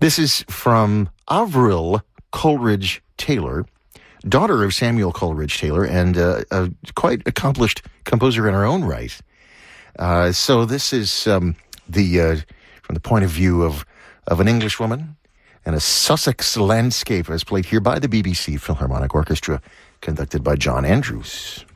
This is from Avril Coleridge Taylor, daughter of Samuel Coleridge Taylor, and a quite accomplished composer in her own right. So this is from the point of view of an Englishwoman and a Sussex landscape, as played here by the BBC Philharmonic Orchestra, conducted by John Andrews.